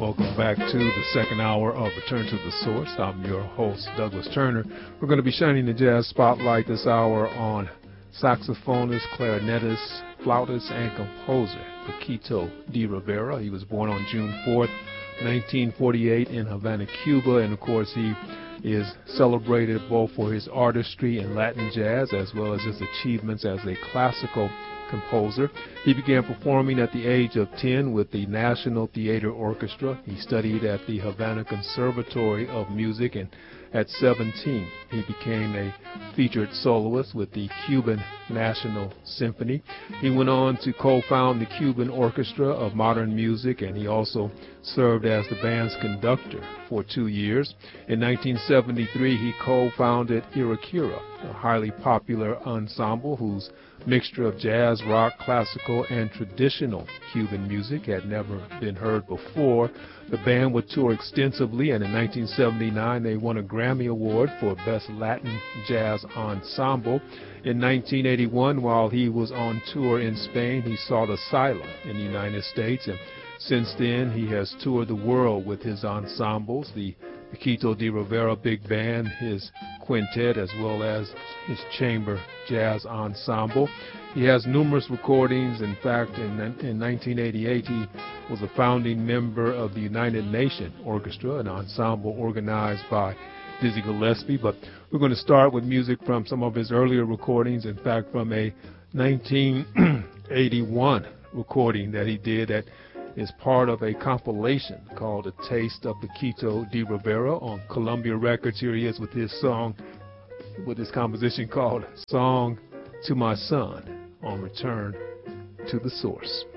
welcome back to the second hour of Return to the Source. I'm your host, Douglas Turner. We're going to be shining the jazz spotlight this hour on saxophonist, clarinetist, flautist, and composer Paquito D'Rivera. He was born on June 4th, 1948 in Havana, Cuba, and of course he is celebrated both for his artistry in Latin jazz as well as his achievements as a classical composer. He began performing at the age of 10 with the National Theater Orchestra. He studied at the Havana Conservatory of Music, and at 17 he became a featured soloist with the Cuban National Symphony. He went on to co-found the Cuban Orchestra of Modern Music, and he also served as the band's conductor for 2 years. In 1973 he co-founded Irakira, a highly popular ensemble whose mixture of jazz, rock, classical, and traditional Cuban music had never been heard before. The band would tour extensively, and in 1979 they won a Grammy Award for Best Latin Jazz Ensemble. In 1981, while he was on tour in Spain, he sought asylum in the United States, and since then he has toured the world with his ensembles, the Paquito D'Rivera Big Band, his quintet, as well as his chamber jazz ensemble. He has numerous recordings. In fact, in 1988, he was a founding member of the United Nations Orchestra, an ensemble organized by Dizzy Gillespie. But we're going to start with music from some of his earlier recordings, in fact, from a 1981 recording that he did that is part of a compilation called A Taste of Paquito D'Rivera on Columbia Records. Here he is with his song, with his composition called Song to My Son on Return to the Source.